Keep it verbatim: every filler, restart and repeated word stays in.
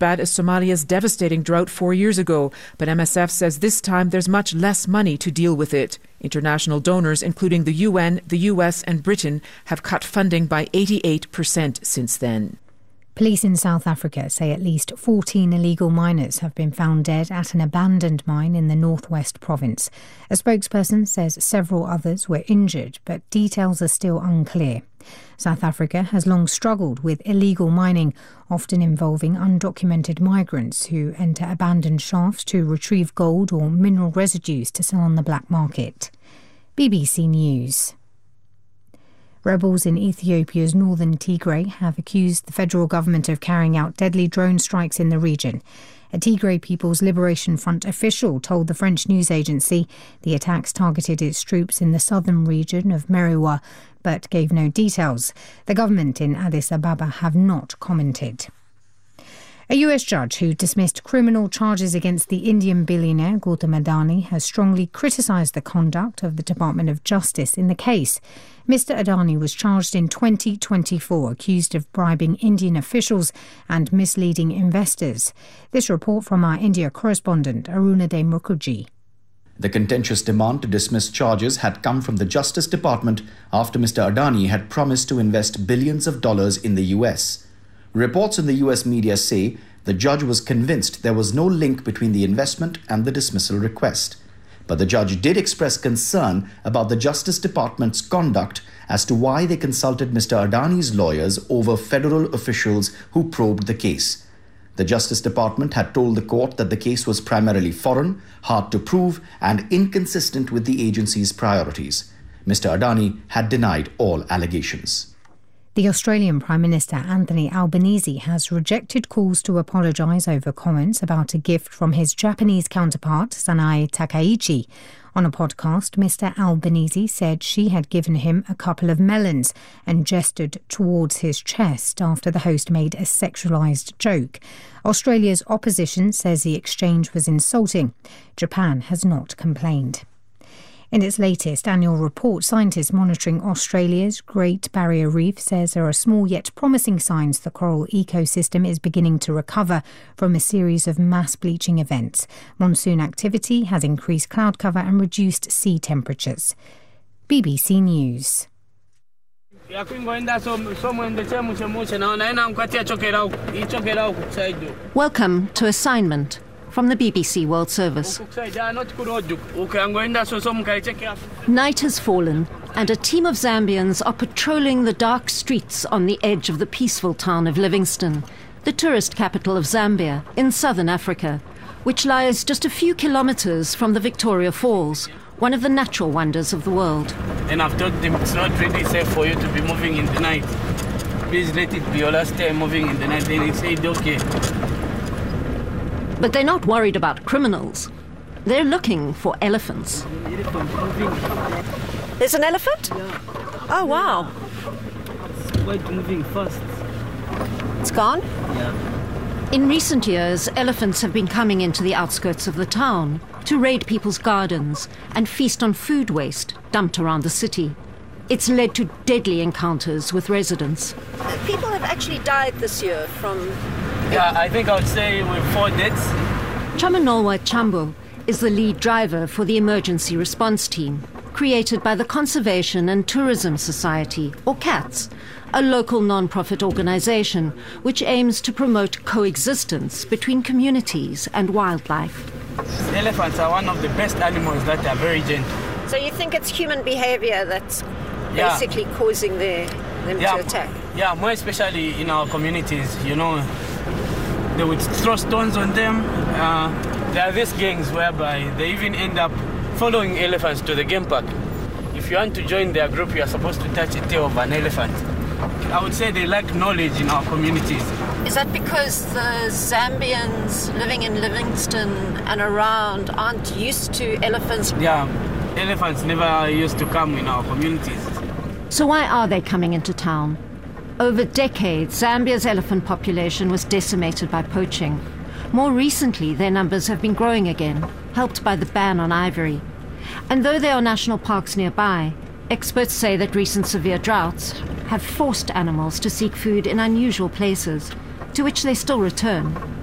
bad as Somalia's devastating drought four years ago, but M S F says this time there's much less money to deal with it. International donors, including the U N, the U S and Britain, have cut funding by eighty-eight percent since then. Police in South Africa say at least fourteen illegal miners have been found dead at an abandoned mine in the northwest province. A spokesperson says several others were injured, but details are still unclear. South Africa has long struggled with illegal mining, often involving undocumented migrants who enter abandoned shafts to retrieve gold or mineral residues to sell on the black market. B B C News. Rebels in Ethiopia's northern Tigray have accused the federal government of carrying out deadly drone strikes in the region. A Tigray People's Liberation Front official told the French news agency the attacks targeted its troops in the southern region of Merewa, but gave no details. The government in Addis Ababa have not commented. A U S judge who dismissed criminal charges against the Indian billionaire Gautam Adani has strongly criticised the conduct of the Department of Justice in the case. Mister Adani was charged in twenty twenty-four, accused of bribing Indian officials and misleading investors. This report from our India correspondent Arunade Mukherjee. The contentious demand to dismiss charges had come from the Justice Department after Mister Adani had promised to invest billions of dollars in the U S. Reports in the U S media say the judge was convinced there was no link between the investment and the dismissal request. But the judge did express concern about the Justice Department's conduct as to why they consulted Mister Adani's lawyers over federal officials who probed the case. The Justice Department had told the court that the case was primarily foreign, hard to prove, and inconsistent with the agency's priorities. Mister Adani had denied all allegations. The Australian Prime Minister Anthony Albanese has rejected calls to apologise over comments about a gift from his Japanese counterpart, Sanae Takaichi. On a podcast, Mister Albanese said she had given him a couple of melons and gestured towards his chest after the host made a sexualised joke. Australia's opposition says the exchange was insulting. Japan has not complained. In its latest annual report, scientists monitoring Australia's Great Barrier Reef says there are small yet promising signs the coral ecosystem is beginning to recover from a series of mass bleaching events. Monsoon activity has increased cloud cover and reduced sea temperatures. B B C News. Welcome to Assignment from the B B C World Service. Night has fallen and a team of Zambians are patrolling the dark streets on the edge of the peaceful town of Livingstone, the tourist capital of Zambia in southern Africa, which lies just a few kilometres from the Victoria Falls, one of the natural wonders of the world. And I've told them it's not really safe for you to be moving in the night. Please let it be your last time moving in the night. Then they said, okay. But they're not worried about criminals. They're looking for elephants. There's an elephant? Yeah. Oh, wow. It's quite moving fast. It's gone? Yeah. In recent years, elephants have been coming into the outskirts of the town to raid people's gardens and feast on food waste dumped around the city. It's led to deadly encounters with residents. People have actually died this year from... Yeah, I think I would say we're four deaths. Chamanolwa Chambo is the lead driver for the emergency response team, created by the Conservation and Tourism Society, or CATS, a local non-profit organisation which aims to promote coexistence between communities and wildlife. Elephants are one of the best animals that are very gentle. So you think it's human behaviour that's yeah. basically causing the, them yeah. to attack? Yeah, more especially in our communities, you know. They would throw stones on them. Uh, there are these gangs whereby they even end up following elephants to the game park. If you want to join their group, you are supposed to touch the tail of an elephant. I would say they lack knowledge in our communities. Is that because the Zambians living in Livingstone and around aren't used to elephants? Yeah, elephants never used to come in our communities. So why are they coming into town? Over decades, Zambia's elephant population was decimated by poaching. More recently, their numbers have been growing again, helped by the ban on ivory. And though there are national parks nearby, experts say that recent severe droughts have forced animals to seek food in unusual places, to which they still return.